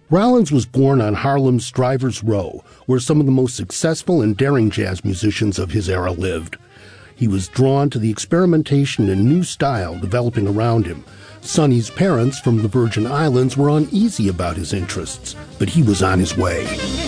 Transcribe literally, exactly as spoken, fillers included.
Rollins was born on Harlem's Strivers Row, where some of the most successful and daring jazz musicians of his era lived. He was drawn to the experimentation and new style developing around him. Sonny's parents from the Virgin Islands were uneasy about his interests, but he was on his way.